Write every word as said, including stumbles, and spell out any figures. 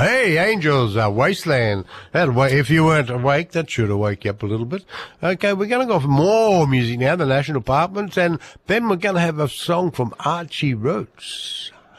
Hey, Angels, uh, Wasteland. That'll wake, if you weren't awake, that should have wake you up a little bit. Okay, we're going to go for more music now, the National Departments, and then we're going to have a song from Archie Rhodes.